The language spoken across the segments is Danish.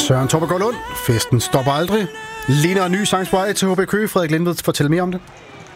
Søren Torbegaard Lund. Festen stopper aldrig. Ligner en ny sang på vej til HB Køge. Frederik Lindved, fortæl mere om det.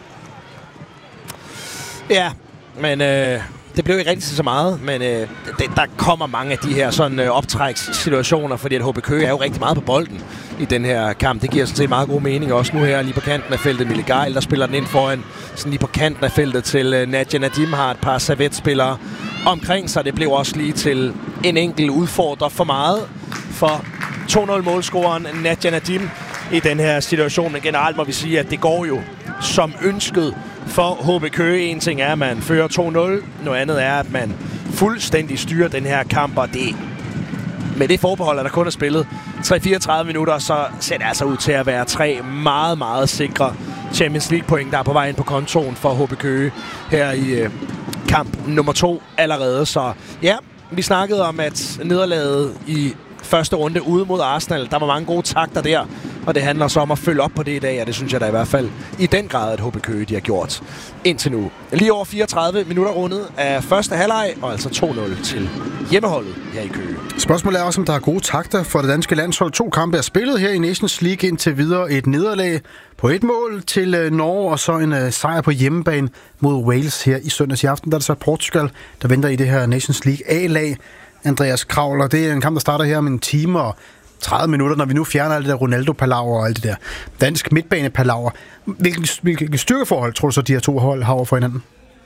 Ja, men det blev ikke rigtig så meget, men der kommer mange af de her sådan optrækssituationer, fordi at HB Køge er jo rigtig meget på bolden i den her kamp. Det giver sådan set meget god mening også nu her lige på kanten af feltet. Mille Geil, der spiller den ind foran, sådan lige på kanten af feltet til Nadia Nadim, har et par servetspillere omkring sig. Det blev også lige til en enkelt udfordrer for meget for 2-0-målscoreren Nadia Nadim i den her situation. Men generelt må vi sige, at det går jo som ønsket for HB Køge. En ting er, at man fører 2-0. Noget andet er, at man fuldstændig styrer den her kamp. Og det, med det forbehold, at der kun er spillet 3-34 minutter, så ser det altså ud til at være 3 meget, meget sikre Champions League-point, der er på vej ind på kontoen for HB Køge her i kamp nummer 2 allerede. Så ja, vi snakkede om, at nederlaget i første runde ude mod Arsenal, der var mange gode takter der, og det handler så om at følge op på det i dag, og det synes jeg da i hvert fald i den grad, at HB Køge de har gjort indtil nu. Lige over 34 minutter rundet af første halvleg, og altså 2-0 til hjemmeholdet her i Køge. Spørgsmålet er også, om der er gode takter for det danske landshold. 2 kampe er spillet her i Nations League indtil videre. Et nederlag på 1 mål til Norge, og så en sejr på hjemmebane mod Wales her i søndags i aften. Der er det så Portugal, der venter i det her Nations League A-lag. Andreas Kravler, det er en kamp, der starter her om en time og 30 minutter, når vi nu fjerner alt det der Ronaldo-palaver og alt det der dansk midtbane-palaver. Hvilke styrkeforhold tror du så, de her 2 hold har over for hinanden?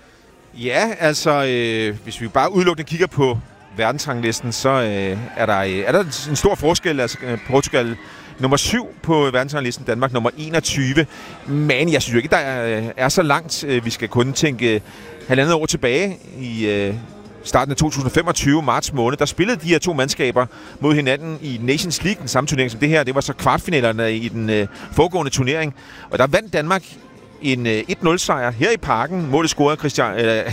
Ja, altså, hvis vi bare udelukkende kigger på verdensranglisten, så er der en stor forskel. Altså, Portugal nummer 7 på verdensranglisten, Danmark nummer 21. Men jeg synes jo ikke, der er så langt. Vi skal kun tænke 1,5 år tilbage i starten af 2025, marts måned, der spillede de her 2 mandskaber mod hinanden i Nations League, den samme turnering som det her. Det var så kvartfinalerne i den foregående turnering. Og der vandt Danmark en 1-0-sejr her i Parken. Målet scorede